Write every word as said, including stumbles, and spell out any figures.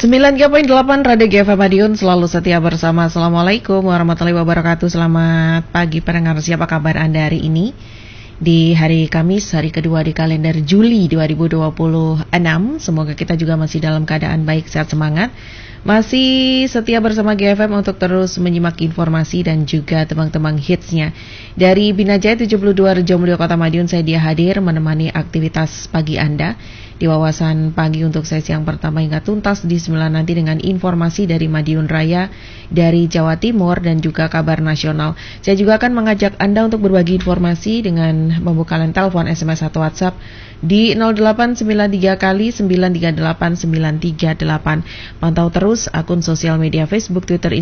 sembilan tiga koma delapan Radio G F M Madiun selalu setia bersama. Assalamualaikum warahmatullahi wabarakatuh. Selamat pagi pendengar, siapa kabar Anda hari ini? Di hari Kamis, hari kedua di kalender Juli dua ribu dua puluh enam. Semoga kita juga masih dalam keadaan baik, sehat, semangat. Masih setia bersama G F M untuk terus menyimak informasi dan juga tembang-tembang hitsnya. Dari Binajaya tujuh puluh dua Rejo Mulyo Kota Madiun, saya dia hadir menemani aktivitas pagi Anda di wawasan pagi untuk sesi yang pertama hingga tuntas di sembilan nanti dengan informasi dari Madiun Raya, dari Jawa Timur dan juga kabar nasional. Saya juga akan mengajak Anda untuk berbagi informasi dengan membuka line telepon, S M S atau WhatsApp di nol delapan sembilan tiga kali sembilan tiga delapan sembilan tiga delapan. Pantau terus akun sosial media Facebook, Twitter,